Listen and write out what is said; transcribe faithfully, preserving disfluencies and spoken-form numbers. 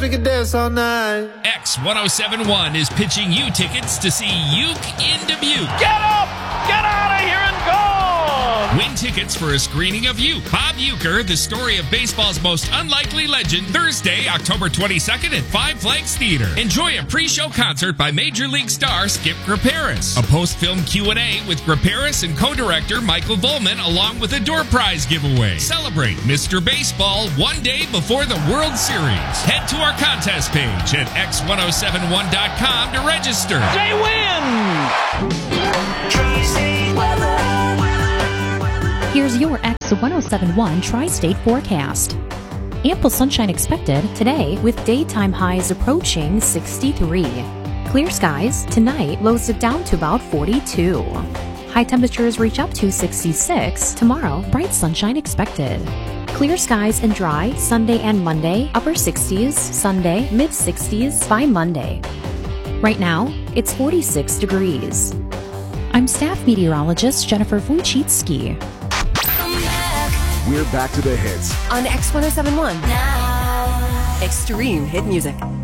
We can dance all night. X ten seventy-one is pitching you tickets to see Uke in Dubuque. Get up! Get out of here and go! Win tickets for a screening of Uke. Bob Uecker, the story of baseball's most unlikely legend, Thursday, October twenty-second at Five Flags Theater. Enjoy a pre-show concert by Major League star Skip Graperis. A post-film Q and A with Graperis and co-director Michael Volman, along with a door prize giveaway. Celebrate Mister Baseball one day before the World Series. Head to our contest page at x ten seventy-one dot com to register. They win! Here's your X ten seventy-one Tri-State forecast. Ample sunshine expected today with daytime highs approaching sixty-three. Clear skies tonight, lows it down to about forty-two. High temperatures reach up to sixty-six. Tomorrow, bright sunshine expected. Clear skies and dry Sunday and Monday, upper sixties, Sunday, mid sixties by Monday. Right now, it's forty-six degrees. I'm staff meteorologist Jennifer Wojcicki. We're back to the hits on X ten seventy-one. Now. Extreme hit music.